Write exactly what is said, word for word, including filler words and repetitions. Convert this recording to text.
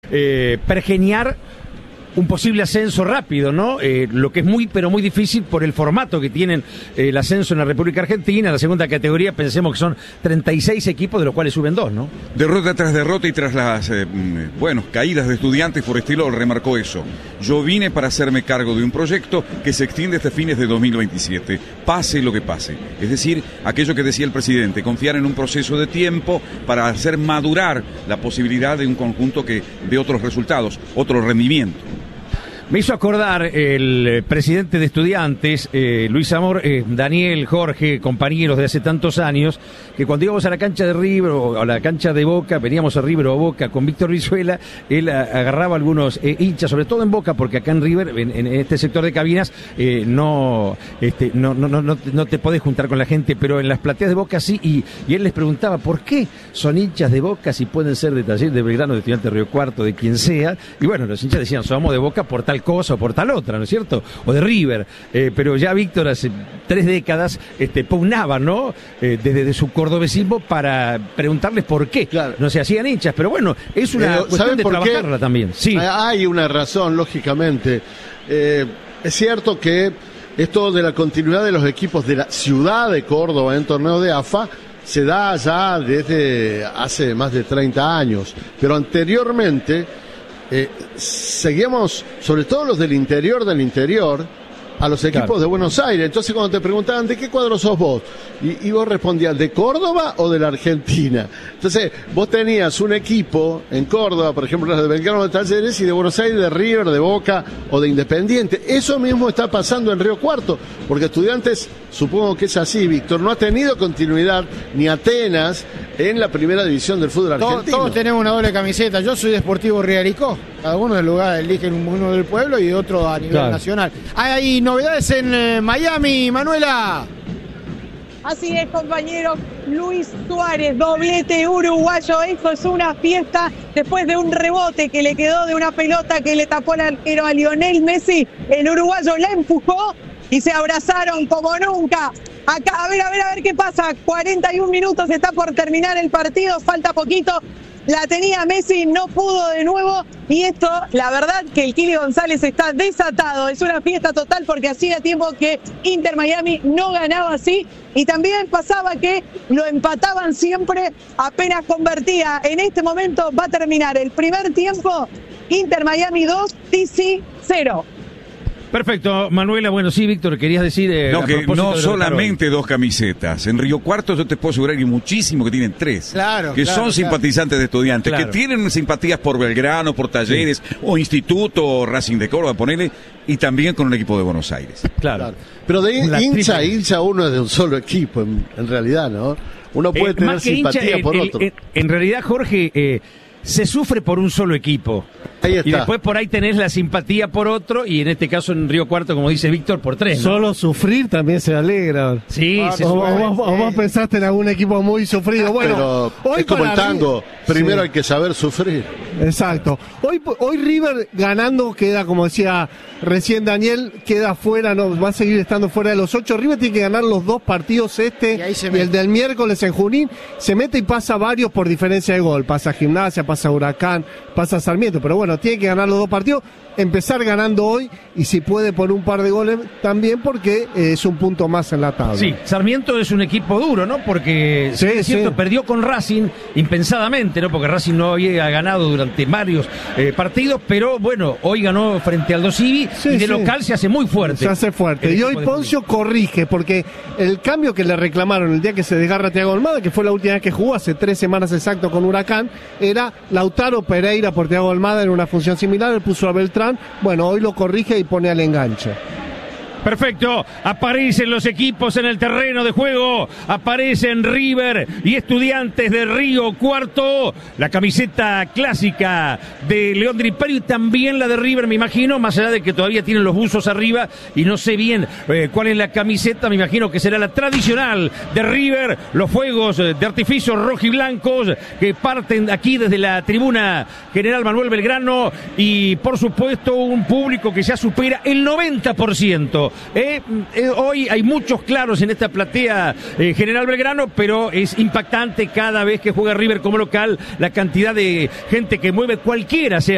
eh, pergeniar un posible ascenso rápido, ¿no? Eh, lo que es muy, pero muy difícil por el formato que tienen eh, el ascenso en la República Argentina. La segunda categoría, pensemos que son treinta y seis equipos, de los cuales suben dos, ¿no? Derrota tras derrota y tras las, eh, bueno, caídas de Estudiantes, Forestilo remarcó eso. Yo vine para hacerme cargo de un proyecto que se extiende hasta fines de dos mil veintisiete, pase lo que pase. Es decir, aquello que decía el presidente, confiar en un proceso de tiempo para hacer madurar la posibilidad de un conjunto que dé otros resultados, otro rendimiento. Me hizo acordar el presidente de Estudiantes, eh, Luis Amor, eh, Daniel, Jorge, compañeros de hace tantos años, que cuando íbamos a la cancha de River o a la cancha de Boca, veníamos a River o a Boca con Víctor Brizuela, él a, agarraba algunos eh, hinchas, sobre todo en Boca, porque acá en River, en, en este sector de cabinas, eh, no, este, no, no, no, no, no te podés juntar con la gente, pero en las plateas de Boca sí, y, y él les preguntaba por qué son hinchas de Boca si pueden ser de Talleres, de Belgrano, de Estudiantes de Río Cuarto, de quien sea, y bueno, los hinchas decían, somos de Boca por tal cosa o por tal otra, ¿no es cierto? O de River, eh, pero ya Víctor hace tres décadas este, pugnaba, ¿no? Eh, desde de su cordobesismo para preguntarles por qué claro. no se hacían hinchas, pero bueno, es una pero, cuestión de trabajarla qué? también. Sí. Hay una razón, lógicamente. Eh, es cierto que esto de la continuidad de los equipos de la ciudad de Córdoba en torneo de A F A se da ya desde hace más de treinta años, pero anteriormente Eh, seguíamos, sobre todo los del interior del interior, a los equipos claro. de Buenos Aires. Entonces cuando te preguntaban ¿de qué cuadro sos vos? Y, y vos respondías ¿de Córdoba o de la Argentina? Entonces vos tenías un equipo en Córdoba, por ejemplo los de Belgrano, de Talleres, y de Buenos Aires de River, de Boca o de Independiente. Eso mismo está pasando en Río Cuarto, porque Estudiantes, supongo que es así, Víctor, no ha tenido continuidad ni Atenas en la primera división del fútbol argentino. Todos, todos tenemos una doble camiseta. Yo soy de Sportivo Riaricó. Cada uno del lugar eligen uno del pueblo y otro a nivel claro. nacional. Hay novedades en eh, Miami, Manuela. Así es, compañero. Luis Suárez, doblete uruguayo. Eso es una fiesta después de un rebote que le quedó de una pelota que le tapó el arquero a Lionel Messi. El uruguayo la empujó y se abrazaron como nunca. Acá, a ver, a ver, a ver qué pasa. cuarenta y un minutos, está por terminar el partido, falta poquito. La tenía Messi, no pudo de nuevo. Y esto, la verdad que el Kili González está desatado. Es una fiesta total porque hacía tiempo que Inter Miami no ganaba así. Y también pasaba que lo empataban siempre apenas convertía. En este momento va a terminar el primer tiempo. Inter Miami dos, D C cero. Perfecto, Manuela. Bueno, sí, Víctor, querías decir... Eh, no, que no solamente dos camisetas. En Río Cuarto yo te puedo asegurar que muchísimo que tienen tres. Claro, que claro, son claro. simpatizantes de Estudiantes, claro. que tienen simpatías por Belgrano, por Talleres, sí. o Instituto, o Racing de Córdoba, ponele, y también con un equipo de Buenos Aires. Claro. claro. Pero de La hincha a triple. hincha uno es de un solo equipo, en, en realidad, ¿no? Uno puede eh, tener simpatía hincha, por el, otro. El, en realidad, Jorge... Eh, se sufre por un solo equipo. Ahí está. Y después por ahí tenés la simpatía por otro, y en este caso en Río Cuarto, como dice Víctor, por tres, ¿no? Solo sufrir también se alegra. Sí, ah, se o, sufre. o, o vos pensaste en algún equipo muy sufrido. Bueno, pero hoy es como el tango. Primero sí. hay que saber sufrir. Exacto. Hoy, hoy River ganando queda, como decía recién Daniel, queda fuera, no va a seguir estando fuera de los ocho. River tiene que ganar los dos partidos, este y, y el del miércoles en Junín. Se mete y pasa varios por diferencia de gol. Pasa Gimnasia, pasa Huracán, pasa Sarmiento. Pero bueno, tiene que ganar los dos partidos. Empezar ganando hoy y si puede por un par de goles también, porque eh, es un punto más en la tabla. Sí, Sarmiento es un equipo duro, ¿no? Porque sí, es cierto, sí. perdió con Racing impensadamente, ¿no? Porque Racing no había ganado durante varios eh, partidos, pero bueno, hoy ganó frente al Dosivi sí, y de sí. local se hace muy fuerte. Se hace fuerte. Y hoy Poncio corrige, porque el cambio que le reclamaron el día que se desgarra Thiago Almada, que fue la última vez que jugó hace tres semanas exacto con Huracán, era Lautaro Pereira por Thiago Almada en una función similar, él puso a Beltrán. Bueno, hoy lo corrige y pone al enganche. Perfecto, aparecen los equipos en el terreno de juego, aparecen River y Estudiantes de Río Cuarto, la camiseta clásica de León del Imperio y también la de River, me imagino, más allá de que todavía tienen los buzos arriba y no sé bien eh, cuál es la camiseta, me imagino que será la tradicional de River, los fuegos de artificio rojiblancos que parten aquí desde la tribuna General Manuel Belgrano y por supuesto un público que ya supera el noventa por ciento. Eh, eh, hoy hay muchos claros en esta platea eh, General Belgrano, pero es impactante cada vez que juega River como local la cantidad de gente que mueve, cualquiera sea